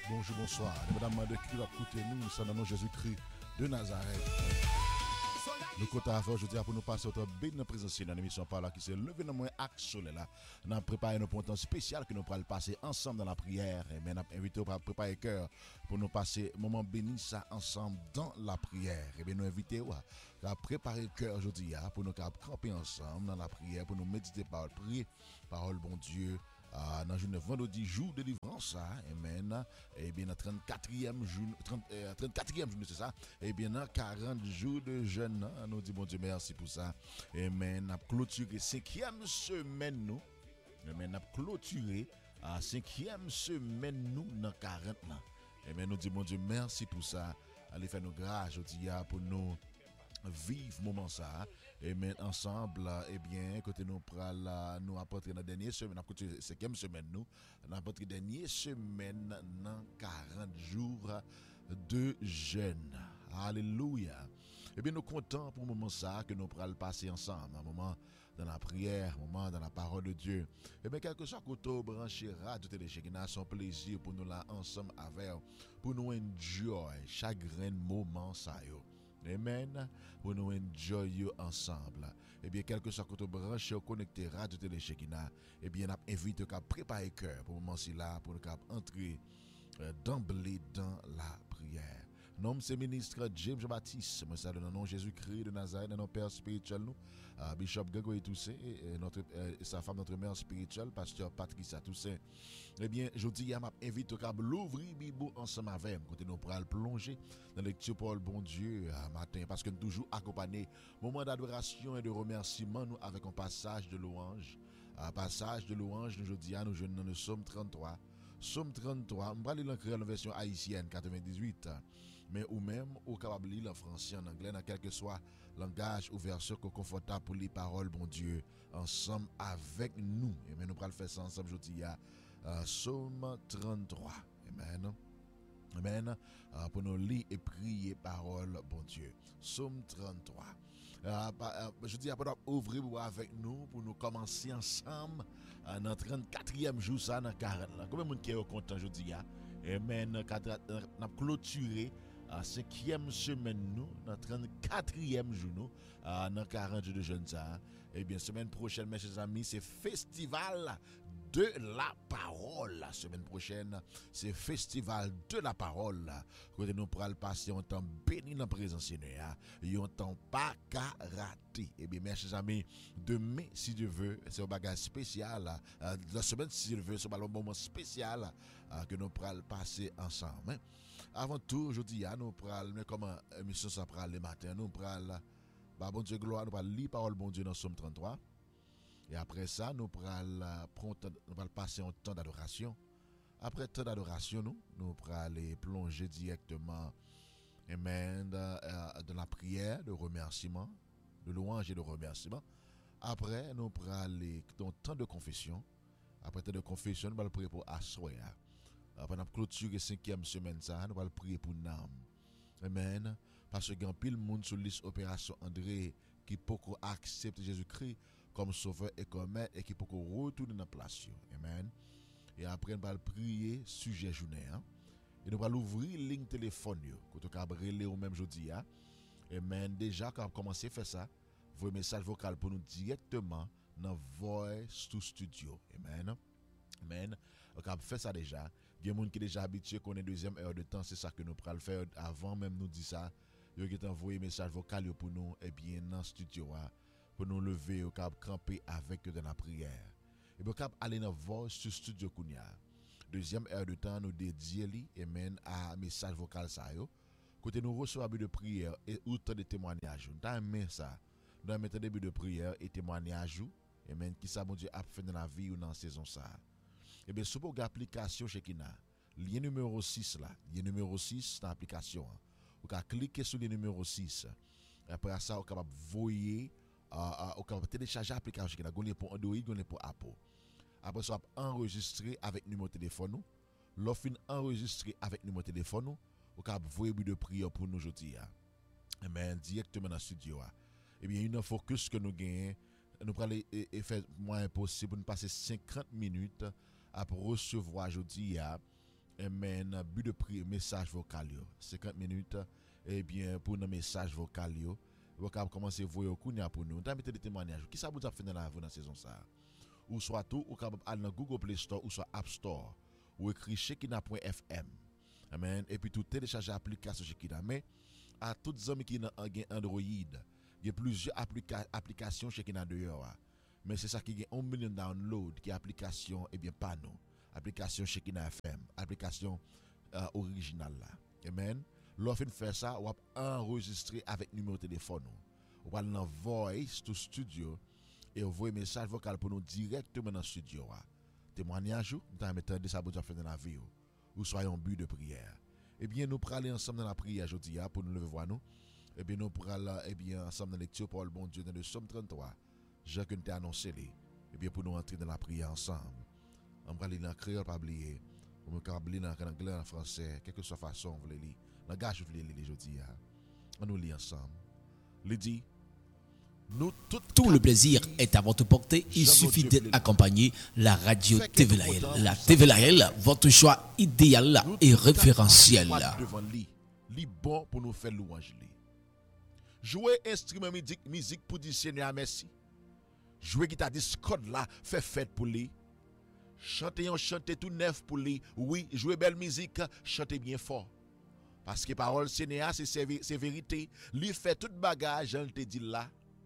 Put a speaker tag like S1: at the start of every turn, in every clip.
S1: Bonjour, bonsoir. Mesdames, de qui va écouter nous, nous sommes dans le nom Jésus-Christ de Nazareth. Nous comptons avant aujourd'hui pour nous passer au béni de présence dans l'émission par là qui s'est levé dans moins axe là. Nous avons préparé un temps spécial que nous pourrons passer ensemble dans la prière. Et nous avons invité à préparer cœur pour nous passer un moment béni ça ensemble dans la prière. Et bien nous invitons à préparer le cœur aujourd'hui pour nous camper ensemble dans la prière, pour nous méditer parole, prier parole bon Dieu. Dans le vendredi jour de délivrance, amen. Et bien, dans 34e jour, 34e jour, c'est ça. Et bien, dans 40 jours de jeûne, nous disons bon Dieu merci pour ça. Amen. Nous avons clôturé 5e semaine, nous. Amen. Nous avons clôturé 5e semaine, nous, dans 40 ans. Amen. Nous disons bon Dieu merci pour ça. Allez faire nos grâces aujourd'hui pour nous. Vive moment ça et maintenant ensemble eh bien côté nous pral nous apporter dans la dernière semaine après 5e semaine nous apporter dernière semaine dans 40 jours de jeûne. Alléluia. Et bien nous contents pour moment ça que nous pral passer ensemble un moment dans la prière, un moment dans la parole de Dieu. Et bien quelque soit côté branché radio télé Shekinah son plaisir pour nous là ensemble avec pour nous enjoy chaque grand moment ça yo. Amen. Pour nous enjoy ensemble. Eh bien, quel que soit notre branche connecté radio télé Shekinah, eh bien, on invite à préparer cœur pour le moment là, pour nous entrer d'emblée dans la prière. Nom c'est ministre James Jean-Baptiste, moi ça dans le nom Jésus-Christ de Nazareth, notre père spirituel nous, Bishop Gregory Toussaint et notre sa femme notre mère spirituelle, pasteur Patricia Toussaint. Eh bien, jeudi m'a invité à l'ouvrir Bible ensemble avec côté nous pour plonger dans la lecture pour le bon Dieu matin parce que nous toujours accompagné moment d'adoration et de remerciement nous avec un passage de louange. Passage de louange nous jeudi nous jeunes dans le psaume 33. Psaume 33, je vais lire la version haïtienne 98, mais ou même au capable de lire en français, en anglais, dans quel que soit langage ou version confortable pour les paroles, bon Dieu, ensemble avec nous. Et nous allons faire ça ensemble aujourd'hui, Psaume 33. Amen. Amen. Pour nous lire et prier parole, bon Dieu. Psaume 33. Je dis après ouvrir avec nous pour nous commencer ensemble dans 34e jour ça dans 40 là. Combien de monde qui est content aujourd'hui? Amen. On a clôturé 5e semaine nous dans 34e jour nous dans 40 jours de jeûne ça. Et bien semaine prochaine mes chers amis, c'est festival de la parole. La semaine prochaine, c'est festival de la parole. Quand nous pourrons passer un temps béni dans la présence Seigneur, un temps pas qu'à rater. Et bien, mes chers amis, demain, si Dieu veut, c'est un bagage spécial. La semaine, si Dieu veut, c'est un moment spécial que nous pourrons passer ensemble. Avant tout, aujourd'hui, nous pourrons, comment émission ça prend le matin, nous pourrons, bon Dieu, gloire, nous pourrons lire parole bon Dieu dans Somme 33. Et après ça, nous pourrons passer un temps d'adoration. Après temps d'adoration, nous pourrons aller plonger directement amen, dans la prière de remerciement, de louange et de remerciement. Après, nous pourrons aller dans le temps de confession. Après temps de confession, nous allons prier pour Assoya. Après nous clôturer 5e semaine, nous allons prier pour Nam. Amen. Parce qu'il y a un pile monde sur liste opération André qui peut accepter Jésus-Christ comme sauveur et comme maître et qui peut retourner dans la place. Amen. Et après, nous allons prier sujet journée. Et nous allons ouvrir ligne téléphone. Quand on va relayer au même jeudi. Amen. Déjà, quand on commence à faire ça, vos messages vocaux pour nous directement dans Voice to Studio. Amen. Amen. On a fait ça déjà. Il y a des gens qui sont déjà habitués qu'on est deuxième heure de temps. C'est ça que nous pourrons le faire avant même nous dire ça. Ils ont envoyé un message vocal pour nous et bien dans le studio pour nous lever au cap camper avec eux dans la prière. Et puis cap aller dans Voice to Studio Kounia. Deuxième heure de temps nous dédier amen à message vocal ça yo. Côté nous recevons de prière et autant de témoignages. Nous avons ça. Nous avons début de prière et témoignages. Amen qui ça bon Dieu a fait dans la vie ou dans la saison ça. Et bien, sur l'application Shekinah, lien numéro 6 là, lien numéro 6 dans l'application. Vous pouvez cliquer sur le numéro 6. Après ça, vous pouvez voyer, vous pouvez télécharger l'application Shekinah. Vous pouvez pour Android, vous pouvez pour Apple. Après ça, vous pouvez enregistrer avec le numéro de téléphone. Lorsque vous enregistrez avec le numéro de téléphone, vous pouvez voyer de prière pour nous aujourd'hui. Amen, directement dans le studio. Et bien, une focus que nous gagnons, nous allons faire moins possible pour nous passer 50 minutes à recevoir aujourd'hui Amen. But de prière, message vocal, 50 minutes, eh bien, pour un message vocal, vous pouvez commencer à voir pour nous. Vous avez des témoignages. Qui ça vous a fait dans la saison ça? Ou soit tout, ou capable aller dans Google Play Store ou soit App Store. Ou écrit Shekina.fm. Amen. Et puis tout télécharger l'application Shekina. Mais à tous les amis qui ont Android, il y a plusieurs applications Shekina dehors. Mais c'est ça qui a 1 million de downloads qui est application, eh bien, pas nous. Application Shekina FM. Application originale là. Amen. Lorsqu'on fait ça, on va enregistrer avec numéro de téléphone. On va dans Voice to Studio et on voit un message vocal pour nous directement dans le studio. Témoignage, nous allons mettre des sabots à faire dans la vie. Ou soyons en but de prière. Eh bien, nous pourrons aller ensemble dans la prière aujourd'hui pour nous lever voir nous. Eh bien, nous pourrons aller ensemble dans la lecture pour le bon Dieu dans le Somme 33. J'ai que nous t'ai annoncé. Eh bien, pour nous entrer dans la prière ensemble. On va aller dans le créole, pas oublier. On va aller dans l'anglais, en français, quelque soit façon, vous voulez lire. Langage, vous voulez lire aujourd'hui. On nous lit ensemble. Il dit,
S2: tout le plaisir est à votre portée. Il suffit d'être accompagné. La radio TV Lahel. La TV Lahel, votre choix idéal et référentiel.
S1: Devant lui, lui bon pour nous faire louange. Jouer instrument musique pour dire Seigneur merci. Jouer guitare discorde là, fait fête pour lui. Chanter tout neuf pour lui. Oui, jouer belle musique, chanter bien fort. Parce que parole Seigneur, c'est vérité. Lui fait tout bagage, je te dis là.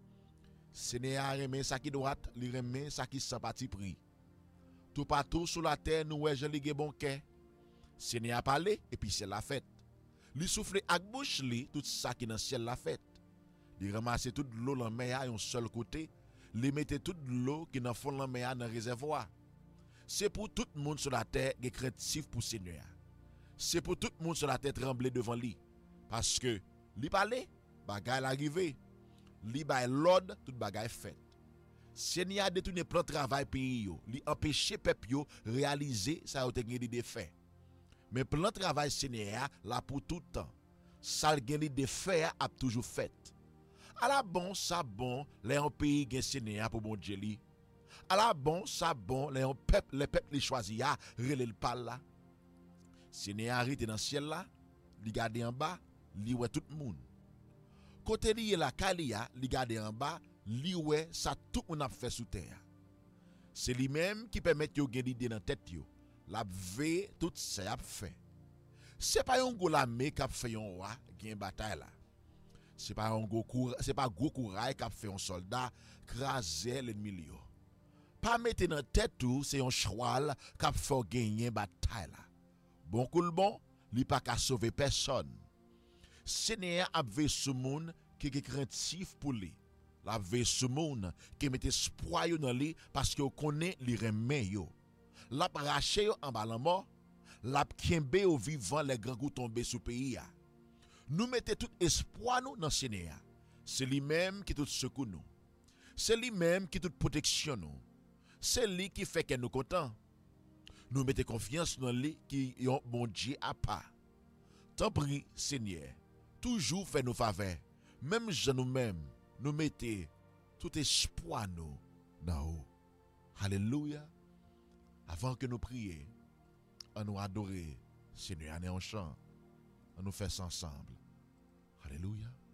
S1: Seigneur remet ça qui droite, lui remet ça qui sans parti pris. Tout partout sur la terre, nous ouais, je ligue bon cœur. Seigneur a parlé, et puis c'est la fête. Lui souffle avec bouche, tout ça qui dans le ciel la fête. Lui ramasse toute l'eau dans la mer à un seul côté. Lui mette toute l'eau qui dans le fond de la mer dans le réservoir. C'est pour tout le monde sur la terre qui est craintif pour Seigneur. C'est pour tout le monde sur la terre trembler devant lui. Parce que lui parler, bagaille l'arrivée. Lui bail l'ordre, tout bagaille fait. Seigneur a détourné plan travail pays yo, lui empêcher peuple yo réaliser ça a été l'idée fait. Mais plan travail Seigneur là pour tout temps. Ça gen l'idée fait a toujours fait. À la bon ça bon, les un pays gen Seigneur pour bon Dieu li. À la bon ça bon, les peuple les choisi a relé le pal là. Seigneur arrêté dans le ciel là, li garde en bas, li ouais tout le monde. Côté li la kalia, li garde en bas, li ouais ça tout on a fait sous terre. C'est lui même qui permet yo gen l'idée dans tête yo. La ve tout ça a fait. C'est pas un gros l'armée qui a fait un roi gen bataille là. C'est pas gros courage qui a fait un soldat craser l'ennemi yo. Pas mettre dans tête tout, c'est un cheval qui a fait gagner bataille là. Bon coup le bon, li pas qu'à sauver personne. Seigneur a veillé ce monde qui est craintif pour lui. La veille ce monde qui met espoir dans lui parce que connaît li remet yo. La raché en bas la mort, la kembe au vivant les grands goûts tombés sous pays. Nous mettons tout espoir nous dans Seigneur. C'est lui même qui tout secoue nous. C'est lui même qui tout protection nous. C'est lui qui fait que nous contents. Nous mettons confiance dans lui qui est bon Dieu à part. Tant pis, Seigneur, toujours fait nos faveurs. Même je nous-mêmes, nous mettons tout espoir nous dans haut. Alléluia. Avant que nous prions, on nous adorer, Seigneur, en chant, on nous fait ça ensemble. Alléluia.